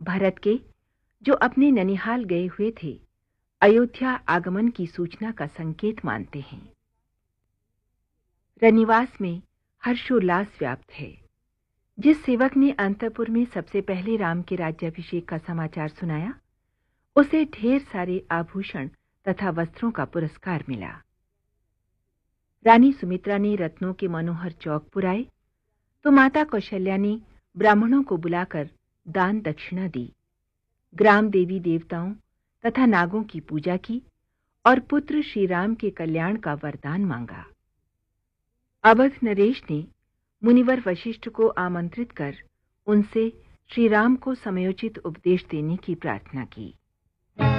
भरत के, जो अपने ननिहाल गए हुए थे, अयोध्या आगमन की सूचना का संकेत मानते हैं। रनिवास में हर्षोल्लास व्याप्त है। जिस सेवक ने अंतपुर में सबसे पहले राम के राज्याभिषेक का समाचार सुनाया, उसे ढेर सारे आभूषण तथा वस्त्रों का पुरस्कार मिला। रानी सुमित्रा ने रत्नों के मनोहर चौक पुराए, तो माता कौशल्या ने ब्राह्मणों को बुलाकर दान दक्षिणा दी, ग्राम देवी देवताओं तथा नागों की पूजा की और पुत्र श्री राम के कल्याण का वरदान मांगा। अवध नरेश ने मुनिवर वशिष्ठ को आमंत्रित कर उनसे श्री राम को समयोचित उपदेश देने की प्रार्थना की।